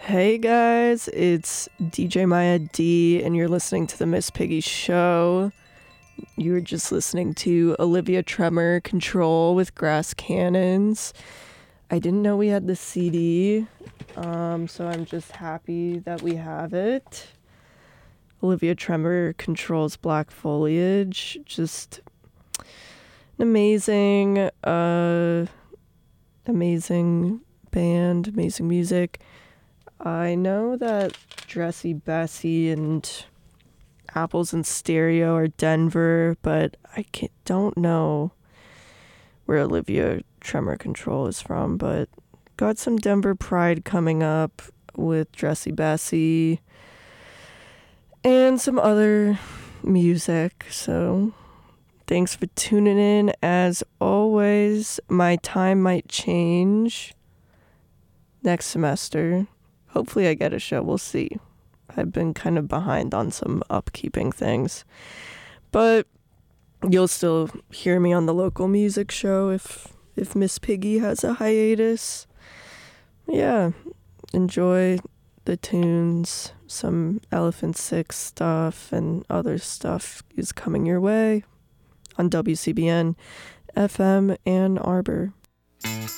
Hey guys, it's DJ Maya D, and you're listening to the Miss Piggy Show. You were just listening to Olivia Tremor Control with Grass Cannons. I didn't know we had the CD, so I'm just happy that we have it. Olivia Tremor Control's Black Foliage, just an amazing band, amazing music. I know that Dressy Bessie and Apples in Stereo are Denver, but I don't know where Olivia Tremor Control is from, but got some Denver pride coming up with Dressy Bessie and some other music, so thanks for tuning in. As always, my time might change next semester. Hopefully I get a show. We'll see. I've been kind of behind on some upkeeping things. But you'll still hear me on the local music show if Miss Piggy has a hiatus. Yeah, enjoy the tunes. Some Elephant Six stuff and other stuff is coming your way on WCBN FM Ann Arbor.